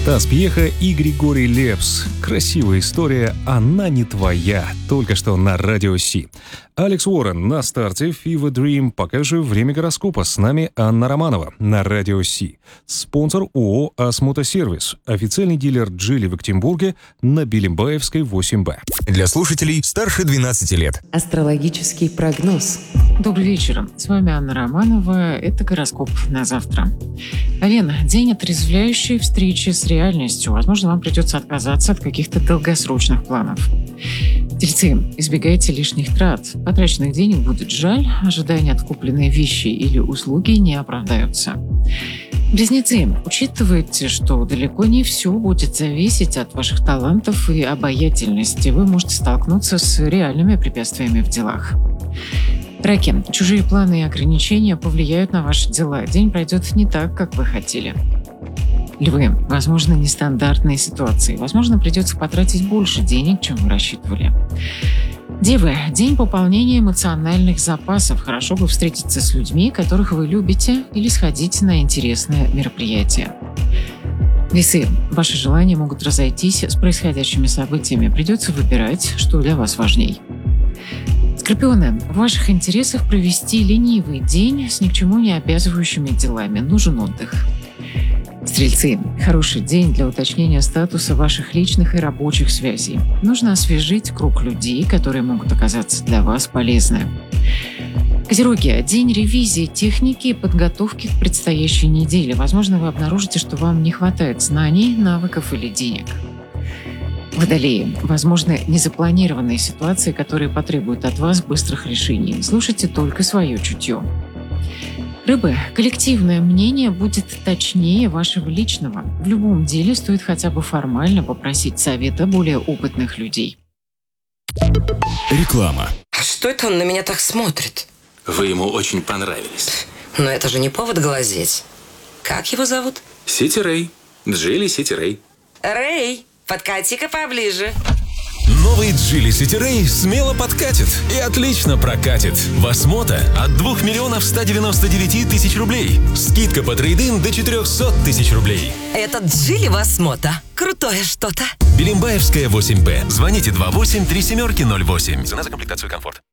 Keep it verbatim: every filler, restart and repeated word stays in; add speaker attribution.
Speaker 1: Стас Пьеха и Григорий Лепс. Красивая история, она не твоя. Только что на Радио Си. Алекс Уоррен на старте, Fever Dream. Пока же время гороскопа. С нами Анна Романова на Радио Си. Спонсор ООО «Осмотосервис». Официальный дилер Джили в Екатеринбурге на Белимбаевской восемь Б.
Speaker 2: Для слушателей старше двенадцати лет.
Speaker 3: Астрологический прогноз.
Speaker 4: Добрый вечер. С вами Анна Романова. Это гороскоп на завтра. Овен. День отрезвляющей встречи с реальностью. Возможно, вам придется отказаться от каких-то долгосрочных планов. Тельцы. Избегайте лишних трат. Потраченных денег будет жаль. Ожидания от купленной вещи или услуги не оправдаются. Близнецы. Учитывайте, что далеко не все будет зависеть от ваших талантов и обаятельности. Вы можете столкнуться с реальными препятствиями в делах. Раки. Чужие планы и ограничения повлияют на ваши дела. День пройдет не так, как вы хотели. Львы. Возможно, нестандартные ситуации. Возможно, придется потратить больше денег, чем вы рассчитывали. Девы. День пополнения эмоциональных запасов. Хорошо бы встретиться с людьми, которых вы любите, или сходить на интересное мероприятие. Весы. Ваши желания могут разойтись с происходящими событиями. Придется выбирать, что для вас важней. Скорпионы. В ваших интересах провести ленивый день с ни к чему не обязывающими делами. Нужен отдых. Стрельцы. Хороший день для уточнения статуса ваших личных и рабочих связей. Нужно освежить круг людей, которые могут оказаться для вас полезны. Козероги. День ревизии техники и подготовки к предстоящей неделе. Возможно, вы обнаружите, что вам не хватает знаний, навыков или денег. Водолеи. Возможны незапланированные ситуации, которые потребуют от вас быстрых решений. Слушайте только свое чутье. Рыбы. Коллективное мнение будет точнее вашего личного. В любом деле стоит хотя бы формально попросить совета более опытных людей.
Speaker 2: Реклама.
Speaker 5: А что это он на меня так смотрит?
Speaker 6: Вы ему очень понравились.
Speaker 5: Но это же не повод глазеть. Как его зовут?
Speaker 6: Сити Рэй. Джили Сити Рэй.
Speaker 5: Рэй, подкати-ка поближе.
Speaker 2: Новый Geely City Ray смело подкатит и отлично прокатит. Восмота от двух миллионов ста девяноста девяти тысяч рублей. Скидка по трейд-ин до четырехсот тысяч рублей.
Speaker 5: Этот Geely Восмота. Крутое что-то.
Speaker 2: Белимбаевская восемь Б. Звоните два восемь три семь ноль восемь. Цена за комплектацию и комфорт.